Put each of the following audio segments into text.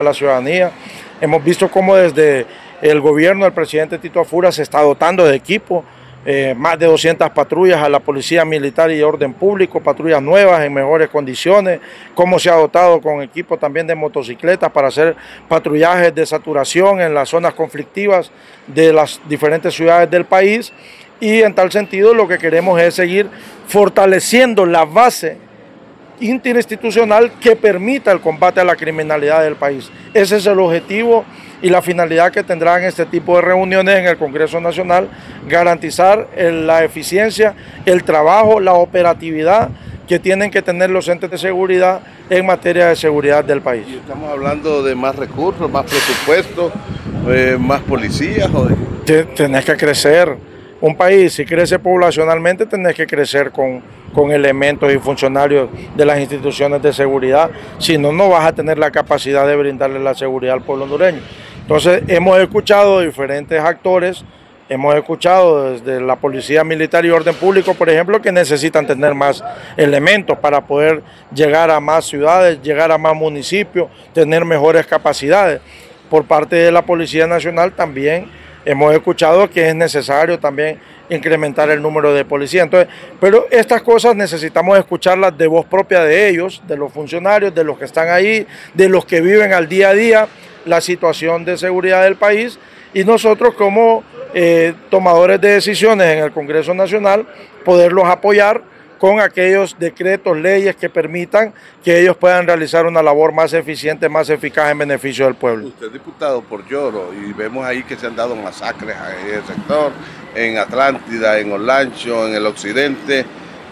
la ciudadanía. Hemos visto cómo desde el gobierno del presidente Tito Afura se está dotando de equipo, más de 200 patrullas a la Policía Militar y Orden Público, patrullas nuevas en mejores condiciones, cómo se ha dotado con equipo también de motocicletas para hacer patrullajes de saturación en las zonas conflictivas de las diferentes ciudades del país. Y en tal sentido lo que queremos es seguir fortaleciendo la base interinstitucional que permita el combate a la criminalidad del país. Ese es el objetivo y la finalidad que tendrán este tipo de reuniones en el Congreso Nacional, garantizar la eficiencia, el trabajo, la operatividad que tienen que tener los entes de seguridad en materia de seguridad del país. ¿Y estamos hablando de más recursos, más presupuesto, más policías? Tenés que crecer. Un país, si crece poblacionalmente, tenés que crecer con elementos y funcionarios de las instituciones de seguridad. Si no, no vas a tener la capacidad de brindarle la seguridad al pueblo hondureño. Entonces, hemos escuchado diferentes actores, hemos escuchado desde la Policía Militar y Orden Público, por ejemplo, que necesitan tener más elementos para poder llegar a más ciudades, llegar a más municipios, tener mejores capacidades. Por parte de la Policía Nacional también hemos escuchado que es necesario también incrementar el número de policías. Entonces, pero estas cosas necesitamos escucharlas de voz propia de ellos, de los funcionarios, de los que están ahí, de los que viven al día a día la situación de seguridad del país, y nosotros como tomadores de decisiones en el Congreso Nacional poderlos apoyar con aquellos decretos, leyes que permitan que ellos puedan realizar una labor más eficiente, más eficaz en beneficio del pueblo. Usted es diputado por Lloro y vemos ahí que se han dado masacres en el sector, en Atlántida, en Olancho, en el occidente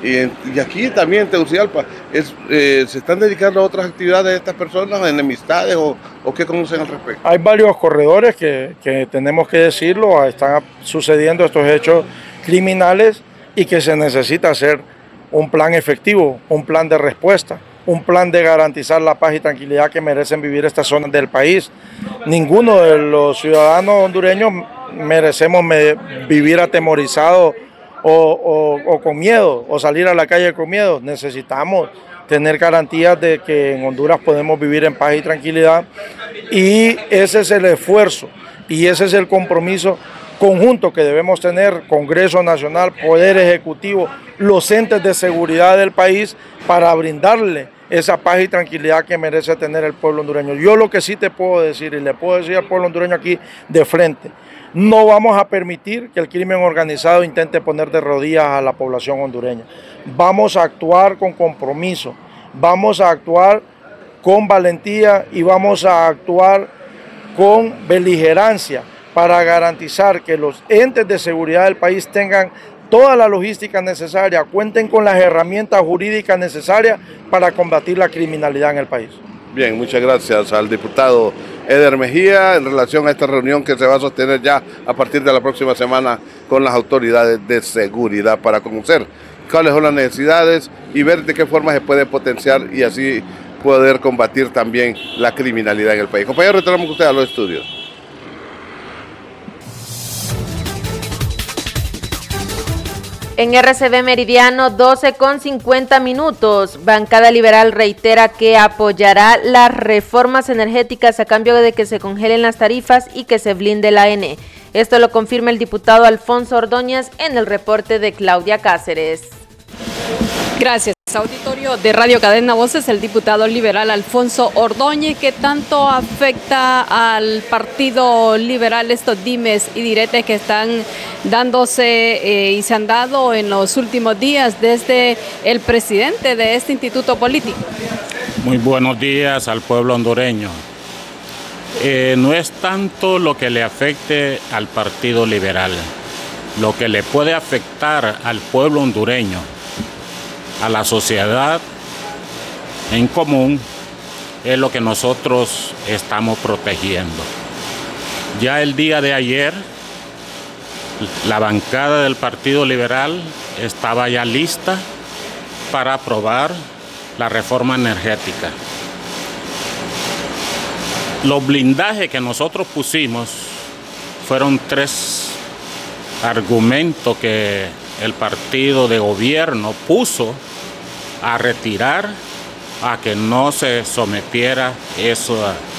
y aquí también en Tegucigalpa. ¿Se están dedicando a otras actividades de estas personas, enemistades o qué conocen al respecto? Hay varios corredores que tenemos que decirlo, están sucediendo estos hechos criminales y que se necesita hacer un plan efectivo, un plan de respuesta, un plan de garantizar la paz y tranquilidad que merecen vivir estas zonas del país. Ninguno de los ciudadanos hondureños merecemos vivir atemorizados o con miedo, o salir a la calle con miedo. Necesitamos tener garantías de que en Honduras podemos vivir en paz y tranquilidad, y ese es el esfuerzo y ese es el compromiso conjunto que debemos tener, Congreso Nacional, Poder Ejecutivo, los entes de seguridad del país, para brindarle esa paz y tranquilidad que merece tener el pueblo hondureño. Yo lo que sí te puedo decir, y le puedo decir al pueblo hondureño aquí de frente, no vamos a permitir que el crimen organizado intente poner de rodillas a la población hondureña. Vamos a actuar con compromiso, vamos a actuar con valentía y vamos a actuar con beligerancia para garantizar que los entes de seguridad del país tengan toda la logística necesaria, cuenten con las herramientas jurídicas necesarias para combatir la criminalidad en el país. Bien, muchas gracias al diputado Eder Mejía en relación a esta reunión que se va a sostener ya a partir de la próxima semana con las autoridades de seguridad para conocer cuáles son las necesidades y ver de qué forma se puede potenciar y así poder combatir también la criminalidad en el país. Compañero, retornamos con usted a los estudios. En RCB Meridiano, 12:50. Bancada Liberal reitera que apoyará las reformas energéticas a cambio de que se congelen las tarifas y que se blinde la ANE. Esto lo confirma el diputado Alfonso Ordóñez en el reporte de Claudia Cáceres. Gracias. Auditorio de Radio Cadena Voces, el diputado liberal Alfonso Ordóñez. ¿Qué tanto afecta al Partido Liberal estos dimes y diretes que están dándose y se han dado en los últimos días desde el presidente de este instituto político? Muy buenos días al pueblo hondureño. No es tanto lo que le afecte al Partido Liberal, lo que le puede afectar al pueblo hondureño, a la sociedad en común, es lo que nosotros estamos protegiendo. Ya el día de ayer, la bancada del Partido Liberal estaba ya lista para aprobar la reforma energética. Los blindajes que nosotros pusimos fueron 3 argumentos que el partido de gobierno puso a retirar, a que no se sometiera